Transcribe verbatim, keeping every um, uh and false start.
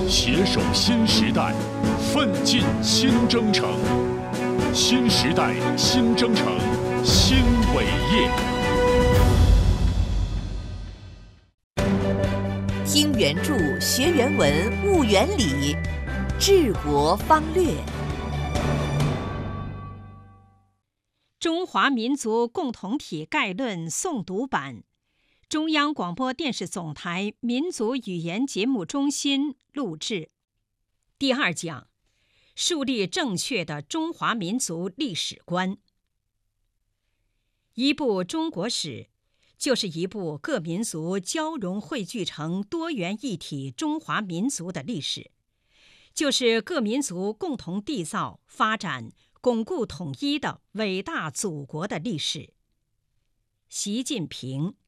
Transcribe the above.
携手新时代，奋进新征程。新时代新征程，新伟业。 听原著，学原文，悟原理，治国方略。 中华民族共同体概论诵读版，中央广播电视总台民族语言节目中心录制。第二讲，树立正确的中华民族历史观。一部中国史，就是一部各民族交融汇聚成多元一体中华民族的历史，就是各民族共同缔造、发展、巩固统一的伟大祖国的历史。习近平。